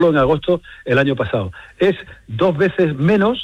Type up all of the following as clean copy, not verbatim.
en agosto el año pasado. Es 2 veces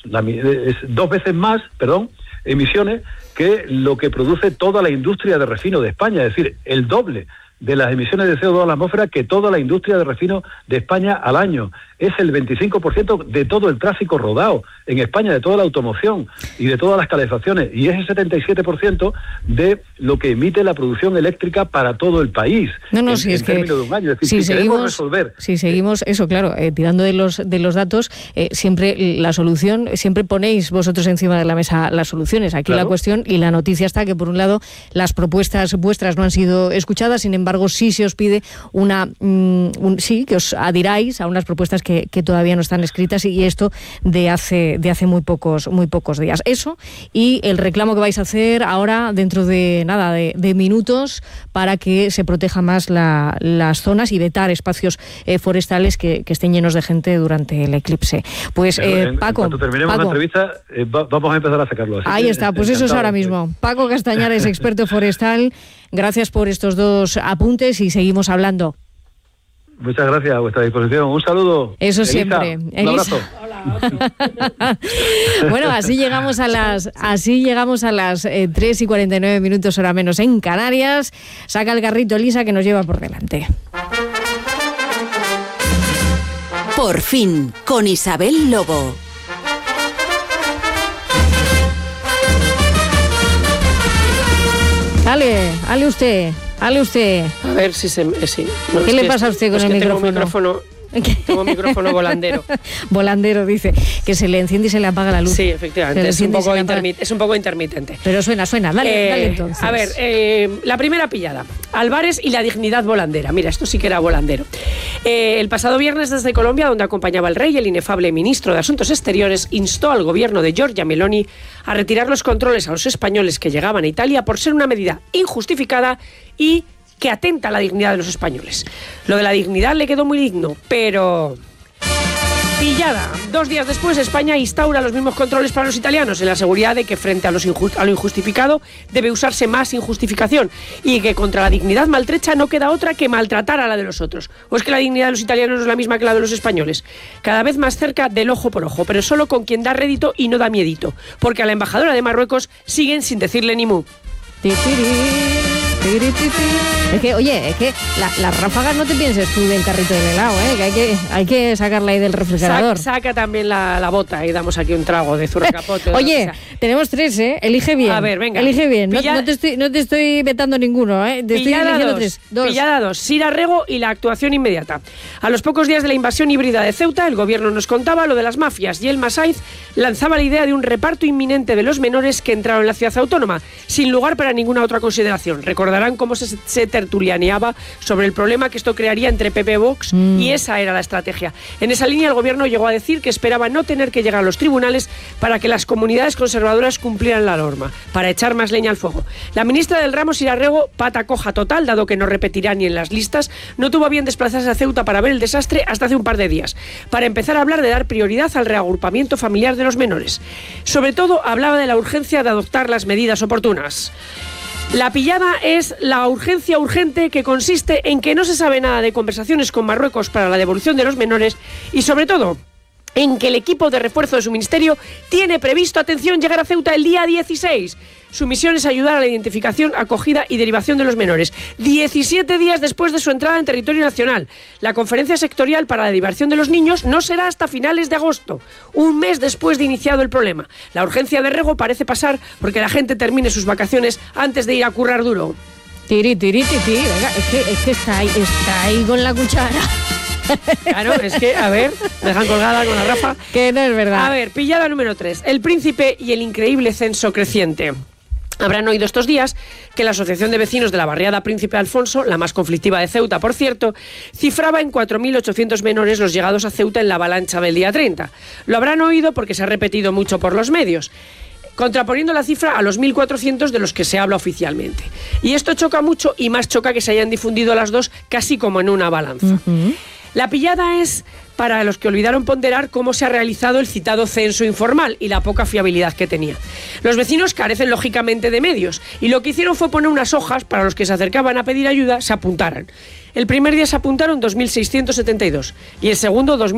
más, emisiones que lo que produce toda la industria de refino de España, es decir, el doble de las emisiones de CO2 a la atmósfera que toda la industria de refino de España al año. Es el 25% de todo el tráfico rodado en España, de toda la automoción y de todas las calefacciones, y es el 77% de lo que emite la producción eléctrica para todo el país. Si es que términos de un año. Es decir, si queremos resolver. Si seguimos eso, claro, tirando de los datos, siempre la solución, siempre ponéis vosotros encima de la mesa las soluciones. Aquí claro. La cuestión y la noticia está que, por un lado, las propuestas vuestras no han sido escuchadas, sin embargo, sí se os pide que os adhiráis a unas propuestas que todavía no están escritas, y esto de hace muy pocos días. Eso y el reclamo que vais a hacer ahora dentro de minutos para que se proteja más las zonas y vetar espacios forestales que estén llenos de gente durante el eclipse. Pues Paco, cuando terminemos la entrevista vamos a empezar a sacarlo. Ahí está, pues eso es ahora mismo. Paco Castañar es experto forestal. Gracias por estos 2 apuntes y seguimos hablando. Muchas gracias, a vuestra disposición. Un saludo. Eso Elisa, siempre. Un abrazo. Hola. Bueno, así llegamos a las 3:49 hora menos en Canarias. Saca el carrito, Elisa, que nos lleva por delante. Por fin, con Isabel Lobo. Ale usted. A ver si sí. No, ¿qué le pasa a usted con el micrófono? Tengo micrófono volandero. Volandero, dice, que se le enciende y se le apaga la luz. Sí, efectivamente, es un poco intermitente. Pero suena, dale entonces. A ver, la primera pillada, Álvarez y la dignidad volandera. Mira, esto sí que era volandero. El pasado viernes, desde Colombia, donde acompañaba al rey, el inefable ministro de Asuntos Exteriores instó al gobierno de Giorgia Meloni a retirar los controles a los españoles que llegaban a Italia por ser una medida injustificada y que atenta a la dignidad de los españoles. Lo de la dignidad le quedó muy digno, pero... Pillada. 2 días después, España instaura los mismos controles para los italianos, en la seguridad de que frente a lo injustificado debe usarse más injustificación, y que contra la dignidad maltrecha no queda otra que maltratar a la de los otros. ¿O es que la dignidad de los italianos no es la misma que la de los españoles? Cada vez más cerca del ojo por ojo, pero solo con quien da rédito y no da miedito, porque a la embajadora de Marruecos siguen sin decirle ni mu. Es que, oye, las ráfagas no te pienses tú del carrito del helado, que hay que sacarla ahí del refrigerador. Saca también la bota y damos aquí un trago de zurracapote. Oye, tenemos 3, Elige bien. A ver, venga. Elige bien. No te estoy vetando ninguno, Te estoy eligiendo 3. 2. Pillada 2. Sira Rego y la actuación inmediata. A los pocos días de la invasión híbrida de Ceuta, el gobierno nos contaba lo de las mafias y el Masaiz lanzaba la idea de un reparto inminente de los menores que entraron en la ciudad autónoma, sin lugar para ninguna otra consideración. Recordarán cómo se tertulianeaba sobre el problema que esto crearía entre PP y Vox, y esa era la estrategia. En esa línea, el gobierno llegó a decir que esperaba no tener que llegar a los tribunales para que las comunidades conservadoras cumplieran la norma, para echar más leña al fuego. La ministra del ramo, Sira Rego, pata coja total, dado que no repetirá ni en las listas, no tuvo a bien desplazarse a Ceuta para ver el desastre hasta hace un par de días, para empezar a hablar de dar prioridad al reagrupamiento familiar de los menores. Sobre todo, hablaba de la urgencia de adoptar las medidas oportunas. La pillada es la urgencia urgente, que consiste en que no se sabe nada de conversaciones con Marruecos para la devolución de los menores y, sobre todo, en que el equipo de refuerzo de su ministerio tiene previsto, atención, llegar a Ceuta el día 16. Su misión es ayudar a la identificación, acogida y derivación de los menores. 17 días después de su entrada en territorio nacional. La conferencia sectorial para la derivación de los niños no será hasta finales de agosto, un mes después de iniciado el problema. La urgencia de Rego parece pasar porque la gente termine sus vacaciones antes de ir a currar duro. Venga, es que está ahí con la cuchara. Claro, es que, a ver, me dejan colgada con la Rafa. Que no es verdad. A ver, pillada número 3. El príncipe y el increíble censo creciente. Habrán oído estos días que la Asociación de Vecinos de la barriada Príncipe Alfonso, la más conflictiva de Ceuta, por cierto, cifraba en 4.800 menores los llegados a Ceuta en la avalancha del día 30. Lo habrán oído porque se ha repetido mucho por los medios, contraponiendo la cifra a los 1.400 de los que se habla oficialmente. Y esto choca mucho, y más choca que se hayan difundido las dos casi como en una balanza. La pillada es para los que olvidaron ponderar cómo se ha realizado el citado censo informal y la poca fiabilidad que tenía. Los vecinos carecen lógicamente de medios y lo que hicieron fue poner unas hojas para los que se acercaban a pedir ayuda se apuntaran. El primer día se apuntaron 2.672 y el segundo 2.000.